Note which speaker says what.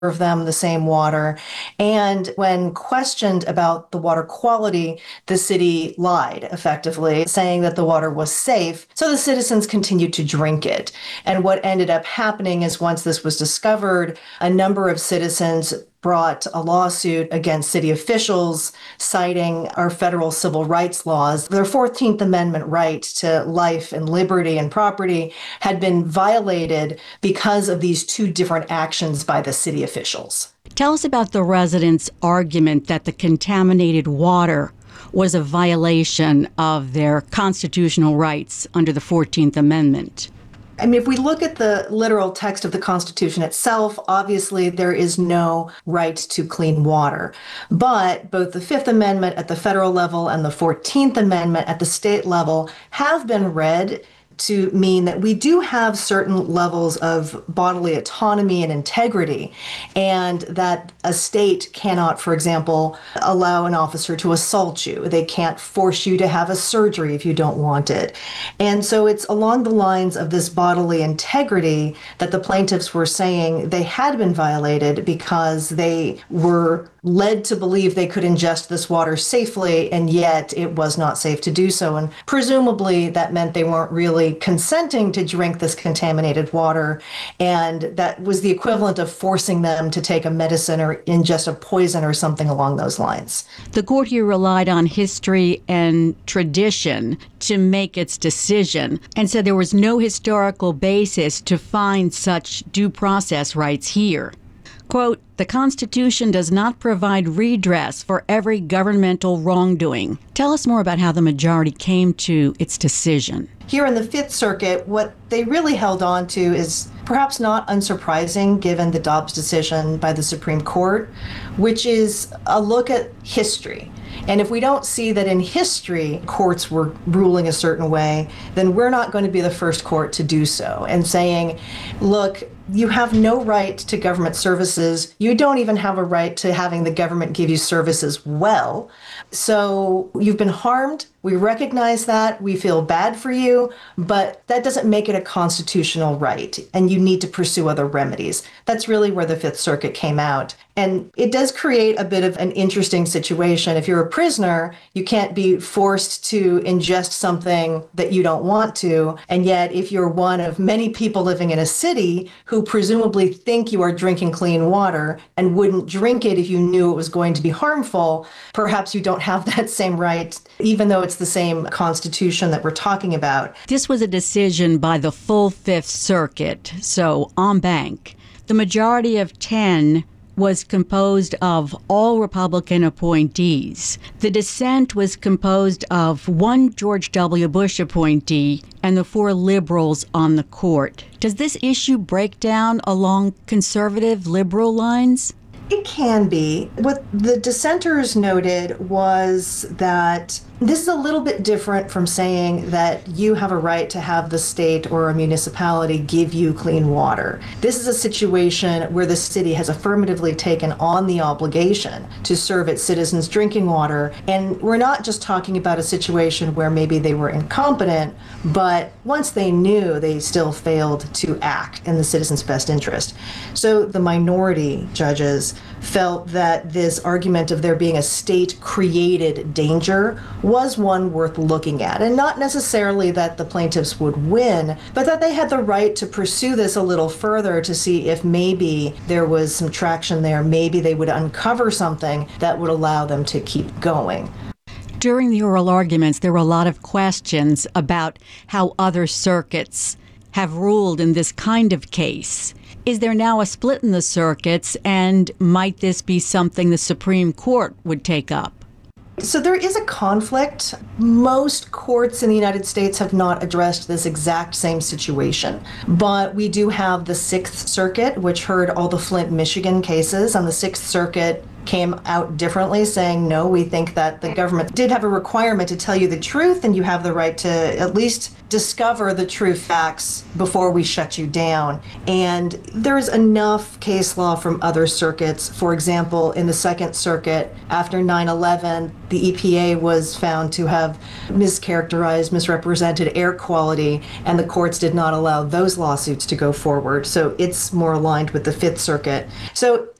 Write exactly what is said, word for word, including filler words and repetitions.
Speaker 1: serve them the same water. And when questioned about the water quality, the city lied effectively, saying that the water was safe. So the citizens continued to drink it. And what ended up happening is once this was discovered, a number of citizens brought a lawsuit against city officials citing our federal civil rights laws. Their fourteenth Amendment right to life and liberty and property had been violated because of these two different actions by the city officials.
Speaker 2: Tell us about the residents' argument that the contaminated water was a violation of their constitutional rights under the fourteenth Amendment.
Speaker 1: I mean, if we look at the literal text of the Constitution itself, obviously there is no right to clean water. But both the Fifth Amendment at the federal level and the fourteenth Amendment at the state level have been read to mean that we do have certain levels of bodily autonomy and integrity, and that a state cannot, for example, allow an officer to assault you. They can't force you to have a surgery if you don't want it. And so it's along the lines of this bodily integrity that the plaintiffs were saying they had been violated because they were led to believe they could ingest this water safely, and yet it was not safe to do so. And presumably that meant they weren't really consenting to drink this contaminated water, and that was the equivalent of forcing them to take a medicine or ingest a poison or something along those lines.
Speaker 2: The court here relied on history and tradition to make its decision, and said there was no historical basis to find such due process rights here. Quote, "The Constitution does not provide redress for every governmental wrongdoing." Tell us more about how the majority came to its decision.
Speaker 1: Here in the Fifth Circuit, what they really held on to is perhaps not unsurprising given the Dobbs decision by the Supreme Court, which is a look at history. And if we don't see that in history courts were ruling a certain way, then we're not going to be the first court to do so. And saying, look, you have no right to government services. You don't even have a right to having the government give you services well. So you've been harmed. We recognize that. We feel bad for you, but that doesn't make it a constitutional right, and you need to pursue other remedies. That's really where the Fifth Circuit came out. And it does create a bit of an interesting situation. If you're a prisoner, you can't be forced to ingest something that you don't want to. And yet, if you're one of many people living in a city who presumably think you are drinking clean water and wouldn't drink it if you knew it was going to be harmful, perhaps you don't have that same right, even though it's the same Constitution that we're talking about.
Speaker 2: This was a decision by the full Fifth Circuit, so en banc. The majority of ten was composed of all Republican appointees. The dissent was composed of one George W. Bush appointee and the four liberals on the court. Does this issue break down along conservative liberal lines?
Speaker 1: It can be. What the dissenters noted was that this is a little bit different from saying that you have a right to have the state or a municipality give you clean water. This is a situation where the city has affirmatively taken on the obligation to serve its citizens drinking water. And we're not just talking about a situation where maybe they were incompetent, but once they knew, they still failed to act in the citizens' best interest. So the minority judges felt that this argument of there being a state-created danger was one worth looking at, and not necessarily that the plaintiffs would win, but that they had the right to pursue this a little further to see if maybe there was some traction there, maybe they would uncover something that would allow them to keep going.
Speaker 2: During the oral arguments, there were a lot of questions about how other circuits have ruled in this kind of case. Is there now a split in the circuits, and might this be something the Supreme Court would take up?
Speaker 1: So there is a conflict. Most courts in the United States have not addressed this exact same situation, but we do have the Sixth Circuit, which heard all the Flint, Michigan cases, and the Sixth Circuit came out differently, saying, no, we think that the government did have a requirement to tell you the truth, and you have the right to at least discover the true facts before we shut you down. And there's enough case law from other circuits. For example, in the Second Circuit, after nine eleven, the E P A was found to have mischaracterized, misrepresented air quality, and the courts did not allow those lawsuits to go forward. So it's more aligned with the Fifth Circuit. So